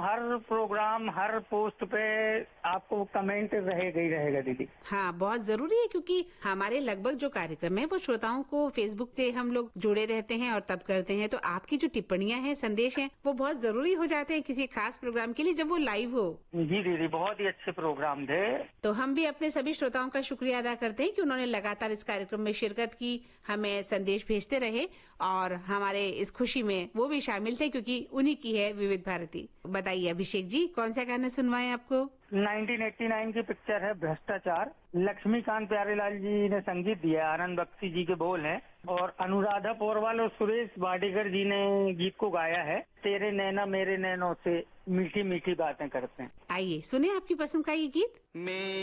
हर programme, हर post पे आपको comment रहेगा ही रहेगा दीदी। हाँ, बहुत जरूरी है क्योंकि हमारे लगभग जो कार्यक्रम है वो श्रोताओं को फेसबुक से हम लोग जुड़े रहते हैं और तब करते हैं, तो आपकी जो टिप्पणियां हैं, संदेश हैं, वो बहुत जरूरी हो जाते हैं किसी खास प्रोग्राम के लिए जब वो लाइव हो। जी दीदी, बहुत ही अच्छे प्रोग्राम थे। तो हम भी अपने सभी श्रोताओं का शुक्रिया अदा करते हैं कि उन्होंने लगातार इस कार्यक्रम में शिरकत की, हमें संदेश भेजते रहे और हमारे इस खुशी में वो भी शामिल थे क्योंकि उन्हीं की है विविध भारती। बताइए अभिषेक जी, कौन सा गाना सुनवाएं आपको? 1989 की पिक्चर है भ्रष्टाचार। लक्ष्मीकांत प्यारेलाल जी ने संगीत दिया, आनंद बख्शी जी के बोल हैं और अनुराधा पौरवाल और सुरेश वाडेकर जी ने गीत को गाया है। तेरे नैना मेरे नैनों से मीठी मीठी बातें करते हैं। आइए सुने आपकी पसंद का ये गीत।